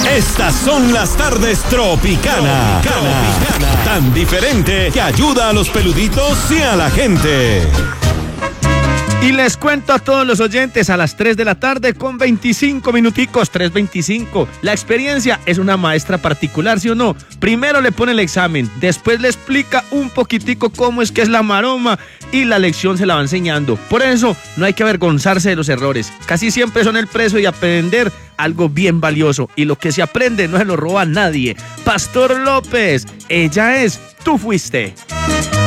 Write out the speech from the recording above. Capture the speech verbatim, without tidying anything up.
Estas son las tardes Tropicana. Tropicana. Tan diferente que ayuda a los peluditos y a la gente. Y les cuento a todos los oyentes a las tres de la tarde con veinticinco minuticos, tres veinticinco. La experiencia es una maestra particular, ¿sí o no? Primero le pone el examen, después le explica un poquitico cómo es que es la maroma y la lección se la va enseñando. Por eso no hay que avergonzarse de los errores. Casi siempre son el precio de aprender algo bien valioso. Y lo que se aprende no se lo roba a nadie. Pastor López, ella es Tú Fuiste.